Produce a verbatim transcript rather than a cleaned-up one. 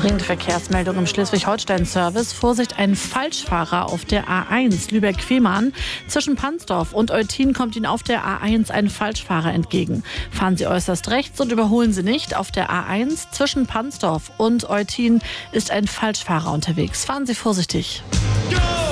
Dringende Verkehrsmeldung im Schleswig-Holstein-Service. Vorsicht, ein Falschfahrer auf der A eins Lübeck-Fehmarn. Zwischen Pansdorf und Eutin kommt Ihnen auf der A eins ein Falschfahrer entgegen. Fahren Sie äußerst rechts und überholen Sie nicht. Auf der A eins zwischen Pansdorf und Eutin ist ein Falschfahrer unterwegs. Fahren Sie vorsichtig.